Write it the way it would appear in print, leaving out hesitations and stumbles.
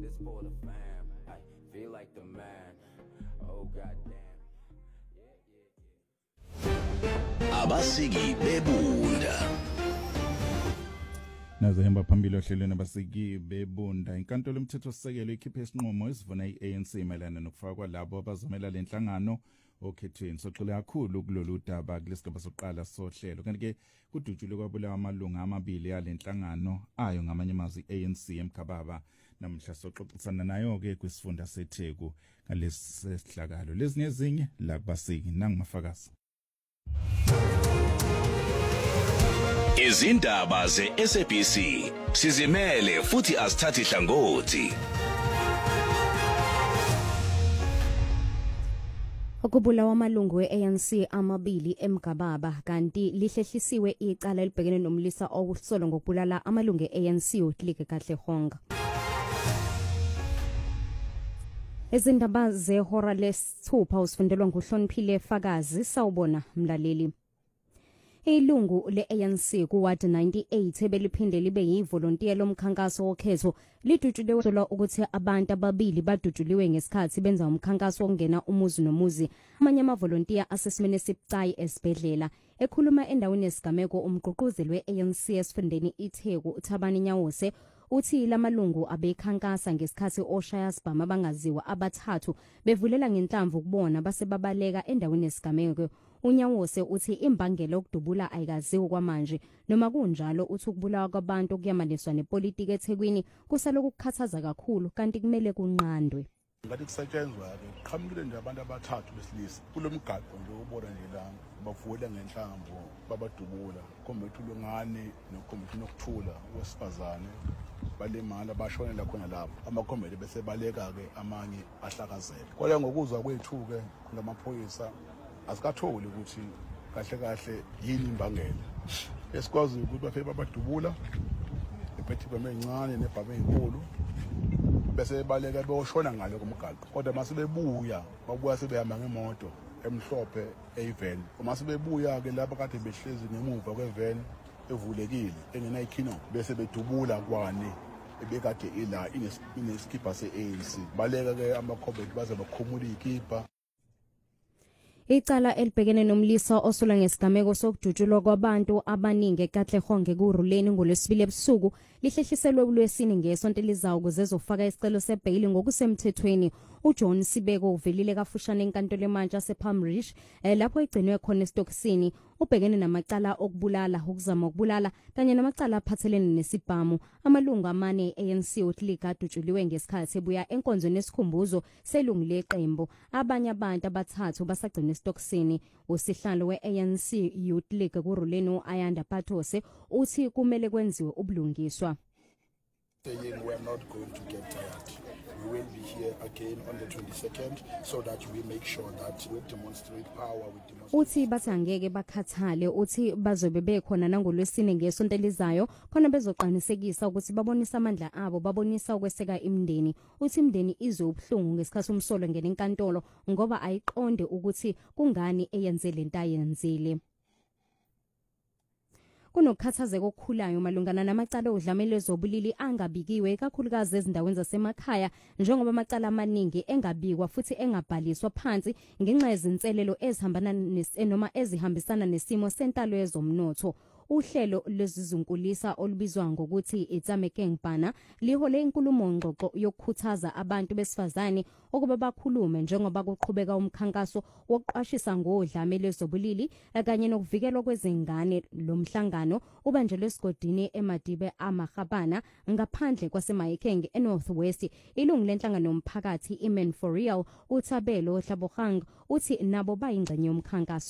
this for the fam. I feel like the man. Oh goddamn. Abasiki bebunda. Nazohamba phambili ohlelweni abasiki bebunda. Inkantolo yomthethosisekelo ikhiphe isinqumo esivuna iANC mayelana nokufakwa labo abazomela lenhlangano okhethweni. Soxole kakhulu kulolu daba kulesigaba sokuqala sohlelo. Kanti ke kudutshulwe kwabulawa amalunga amabili yalenhlangano ayo ngamanye amazwi iANC eMkhababa. Namhla soxoxisana nayo ke kwisifunda seTheku ngalesi sihlakalo. Lezi nezinye la kubasiki nangumafakazi. Izindaba ze-SABC sizimele futhi asithathi hlangothi. Ukubulawa amalungu e-ANC amabili eMkhababa kanti lihlehlisiwe icala elibhekene nomlisa okusolwa ngokubulala amalungu e-ANC uTlike Katlehong. Izindaba zehora lesithupha usifundelwa nguHloniphile Fakazi sawubona mlaleli. Ilungu le-ANC kuward 98 ebeliphinde libe yivolontiya lomkhankaso wokhetho lidutshuliwe ukuthi abantu ababili badutshuliwe ngesikhathi benza umkhankaso wokungena umuzi nomuzi. Amanye amavolontiya asesimene sibucayi esibhedlela. Ekhuluma endaweni yesigameko umgqugquzeli we-ANC esifundeni iTheku uThabani Nyawose uthi lamalungu abekhankasa ngesikhathi oshaya sibhama bangaziwa abathathu bevulela ngenhlamvu kubona base babaleka endaweni yesigameko. Unyawose uthi imbangela okudubula ayikaziwe kwamanje noma kunjalo uthi ukubulawa kwabantu kuyamaniswa nepolitiki eThekwini kusaloku kukhathaza kakhulu kanti kumele kunqandwe. Ngathi kusetshenzwa ke qhamukile nje abantu abathathu besilisa kulomgaqo nje ubona nje la bavulela ngenhlamvu babadubula kombethi ulungane nokombethi nokuthula wesifazane balemala bashonela khona lapho amakhomeli bese baleka ke amanye ahlakazeka kodwa ngokuzwa kwethu ke ngamaphoyisa asikatholi ukuthi kahle kahle yini imbangela esikwazi ukuthi bafike babadubula ephethi kwemencane nebhabe enkulu bese baleka beyoshona ngalo kumgaqo kodwa mase bebuya babuya sebehamba ngemoto emhlophe eyivan uma sebebuya ke lapha kade behlezi ngemuva kwevan evulekile engena ikhino bese bedubula kwane ebekade ila ineskipa se-ANC baleka ke amakhomeli baze bakhumula ikipa. Icala elibhekene nomlisa osola ngesigameko sokujutshulwa kwabantu abaningi eKatlehong kuRuleni ngolwesibili ebusuku lihlehliselwe kulwesine ngesonto elizayo ukuze ezofaka isicelo sebail ngokusemthethweni. uJohn Sibeko uvelile kafushane enkantolo emantla sePalm Ridge lapho egcinwe khona esitokisini. Ubhekene namacala okubulala, ukuzama ukubulala kanye namacala aphathelene nesibhamu. Amalungu amane e-ANC uTlike adutshuliwe ngesikhathi ebuya enkonzweni yesikhumbuzo selungu leqembu. Abanye abantu abathathu basagcinwe esitokisini. Usihlalo we-ANC uTlike kuRuleni Ayanda Pathose uthi kumele kwenziwe ubulungiswa. Saying we are not going to get tired. We will be here again on the 22nd so that we make sure that we demonstrate power. Uthi bathangeke bakhathale uthi bazobe bekhona nangolwesine ngesonto elizayo khona bezoqanisekisa ukuthi babonisa amandla abo babonisa ukweseka imndeni. Uthi imndeni izwe ubhlungu ngesikhathi umsolo ngene enkantolo ngoba ayiqonde ukuthi kungani eyenze lento ayenzile. Kunokukhathazeka okukhulayo malungana namacala odlamelo ezobulili angabikiwe kakhulukazi ezindaweni zasemakhaya njengoba amacala amaningi engabikwa futhi engabhaliswa phansi ngenxa yezinselelo ezihambana noma ezihambisana nesimo sentalo yezomnotho. Uhlelo lwezizunkulisa olubizwa ngokuthi Itsamekengpana lihole inkulumo ngxoxo yokukhuthaza abantu besifazane ukuba bakhulume njengoba kuqhubeka umkhankaso wokuqashisa ngodlamelo ezobulili kanye nokuvikelwa kwezingane. Lomhlangano ubanjelwe esigodini eMadibe amaGabana ngaphandle kwaseMahikeng eNorthwest. Ilungu lenhlangano yomphakathi iMen for Real uThabelo Hlabogang uthi nabo bayingxenye yomkhankaso.